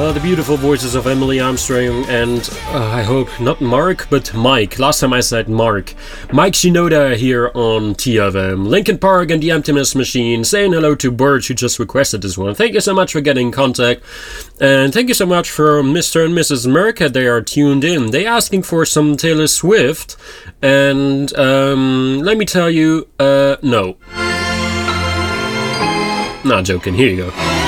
The beautiful voices of Emily Armstrong and I hope not Mark, but Mike. Last time I said Mark. Mike Shinoda here on TFM. Linkin Park and the Emptiness Machine. Saying hello to Birch, who just requested this one. Thank you so much for getting in contact. And thank you so much for Mr. and Mrs. Merca. They are tuned in. They asking for some Taylor Swift. And let me tell you, no. Not joking. Here you go.